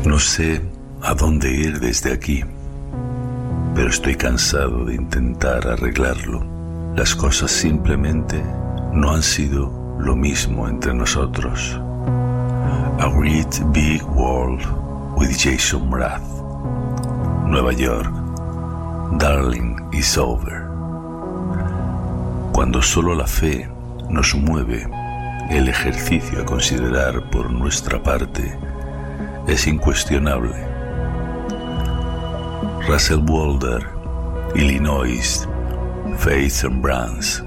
No sé a dónde ir desde aquí, pero estoy cansado de intentar arreglarlo. Las cosas simplemente no han sido lo mismo entre nosotros. A Great Big World with Jason Mraz. Nueva York. Darling, it's over. Cuando solo la fe nos mueve, el ejercicio a considerar por nuestra parte es incuestionable. Russell Walder, Illinois, Faith and Brands.